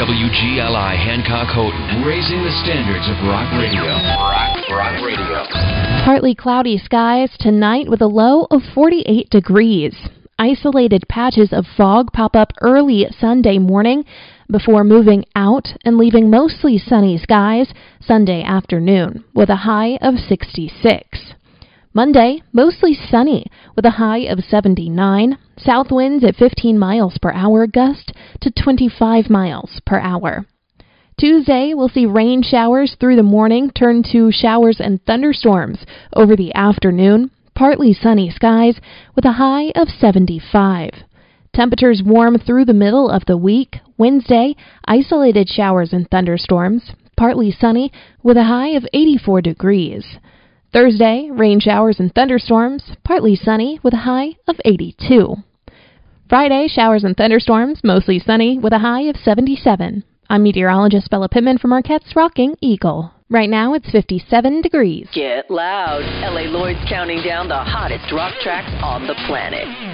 WGLI Hancock Houghton, raising the standards of rock radio. Rock radio. Partly cloudy skies tonight with a low of 48 degrees. Isolated patches of fog pop up early Sunday morning before moving out and leaving mostly sunny skies Sunday afternoon with a high of 66. Monday, mostly sunny with a high of 79. South winds at 15 miles per hour, gust to 25 miles per hour. Tuesday, we'll see rain showers through the morning turn to showers and thunderstorms over the afternoon. Partly sunny skies with a high of 75. Temperatures warm through the middle of the week. Wednesday, isolated showers and thunderstorms. Partly sunny with a high of 84 degrees. Thursday, rain showers and thunderstorms. Partly sunny with a high of 82. Friday, showers and thunderstorms. Mostly sunny with a high of 77. I'm meteorologist Bella Pittman from Marquette's Rocking Eagle. Right now, it's 57 degrees. Get loud. LA Lloyd's counting down the hottest rock tracks on the planet.